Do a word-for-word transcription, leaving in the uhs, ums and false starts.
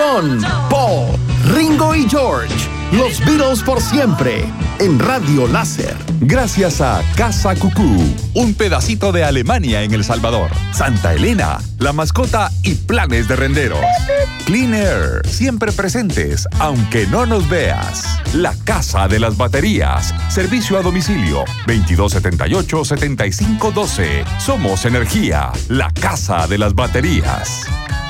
John, Paul, Ringo y George. Los Beatles por siempre. En Radio Láser. Gracias a Casa Cucú, un pedacito de Alemania en El Salvador. Santa Elena, la mascota y planes de renderos. Clean Air, siempre presentes, aunque no nos veas. La Casa de las Baterías. Servicio a domicilio veintidós setenta y ocho, setenta y cinco doce. Somos Energía, la Casa de las Baterías.